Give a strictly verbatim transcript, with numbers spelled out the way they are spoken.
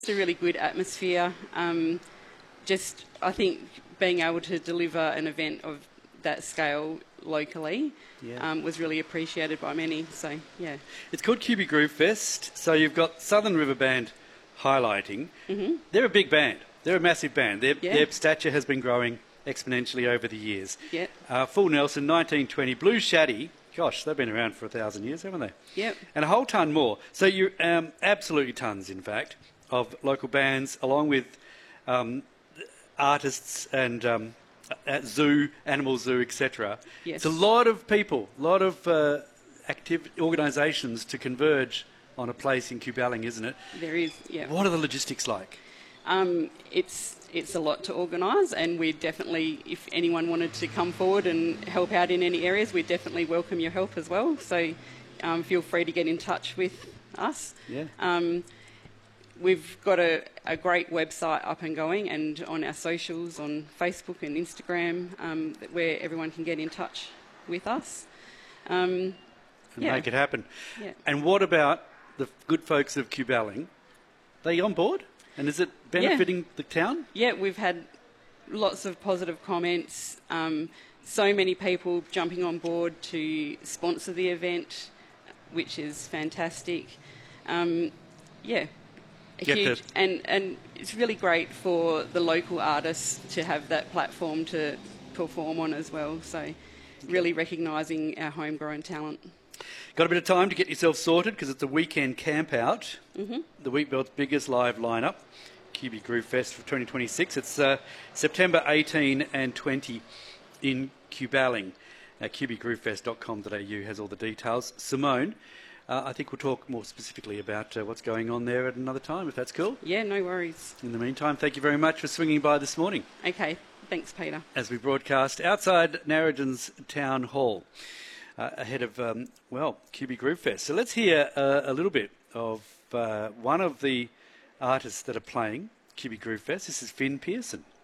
It's a really good atmosphere. Um, just, I think, being able to deliver an event of that scale locally yeah. um, was really appreciated by many. So, yeah. It's called Kubi Groove Fest. So you've got Southern River Band highlighting. Mm-hmm. They're a big band. They're a massive band. Their, Yeah. their stature has been growing exponentially over the years. Yeah. Uh, Full Nelson, nineteen twenty. Blue Shaddy, gosh, they've been around for a thousand years, haven't they? Yep. And a whole ton more. So you um, absolutely tons, in fact, of local bands, along with um, artists and um, at zoo, animal zoo, et cetera. Yes. It's a lot of people, a lot of uh, active organisations to converge on a place in Cuballing, isn't it? There is, yeah. What are the logistics like? Um, it's it's a lot to organise, and we definitely, if anyone wanted to come forward and help out in any areas, we definitely welcome your help as well. So um, feel free to get in touch with us. Yeah. Um, we've got a, a great website up and going, and on our socials, on Facebook and Instagram, um, where everyone can get in touch with us. Um, And yeah. make it happen. Yeah. And what about the good folks of Cuballing? Are they on board? And is it benefiting Yeah. the town? Yeah, we've had lots of positive comments. Um, so many people jumping on board to sponsor the event, which is fantastic. Um, yeah, a Get huge, the- and and it's really great for the local artists to have that platform to perform on as well. So, really recognising our homegrown talent. Got a bit of time to get yourself sorted because it's a weekend camp out. Mm-hmm. The Wheatbelt's biggest live lineup, Kubi Groove Fest for twenty twenty-six. It's uh, September eighteenth and twentieth in Cuballing. Uh, kubi groove fest dot com dot a u has all the details. Simone, uh, I think we'll talk more specifically about uh, what's going on there at another time, if that's cool. Yeah, no worries. In the meantime, thank you very much for swinging by this morning Okay, thanks, Peter. as we broadcast outside Narrogins Town Hall. Uh, ahead of, um, well, Kubi Groove Fest. So let's hear uh, a little bit of uh, one of the artists that are playing Kubi Groove Fest. This is Finn Pearson.